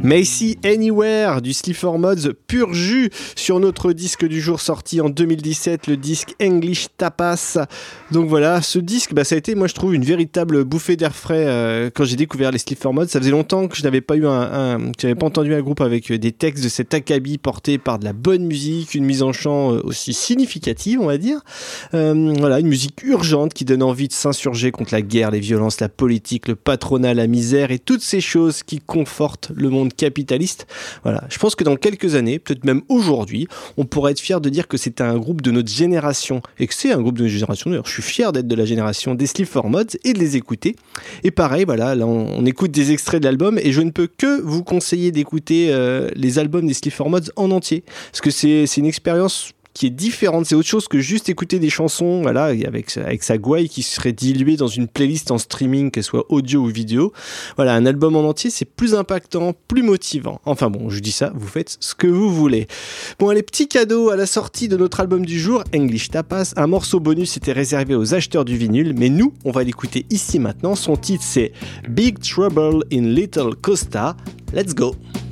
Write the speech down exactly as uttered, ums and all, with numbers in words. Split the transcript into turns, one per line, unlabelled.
Macy Anywhere du Sleaford Mods, pur jus sur notre disque du jour sorti en deux mille dix-sept, le disque English Tapas. Donc voilà, ce disque, bah, ça a été, moi je trouve, une véritable bouffée d'air frais euh, quand j'ai découvert les Sleaford Mods. Ça faisait longtemps que je n'avais pas eu un, un que j'avais pas entendu un groupe avec des textes de cet acabit portés par de la bonne musique, une mise en chant aussi significative, on va dire. Euh, voilà, une musique urgente qui donne envie de s'insurger contre la guerre, les violences, la politique, le patronat, la misère et toutes ces choses qui confortent le monde capitaliste. Voilà, je pense que dans quelques années, peut-être même aujourd'hui, on pourrait être fier de dire que c'est un groupe de notre génération et que c'est un groupe de notre génération. D'ailleurs, je suis fier d'être de la génération des Sleaford Mods et de les écouter. Et pareil, voilà, là on, on écoute des extraits de l'album et je ne peux que vous conseiller d'écouter euh, les albums des Sleaford Mods en entier parce que c'est, c'est une expérience qui est différente, c'est autre chose que juste écouter des chansons, voilà, avec, avec sa gouaille qui serait diluée dans une playlist en streaming, qu'elle soit audio ou vidéo. Voilà, un album en entier, c'est plus impactant, plus motivant. Enfin bon, je dis ça, vous faites ce que vous voulez. Bon, allez, petit cadeau à la sortie de notre album du jour, English Tapas. Un morceau bonus était réservé aux acheteurs du vinyle, mais nous, on va l'écouter ici maintenant. Son titre, c'est Big Trouble in Little Costa. Let's go!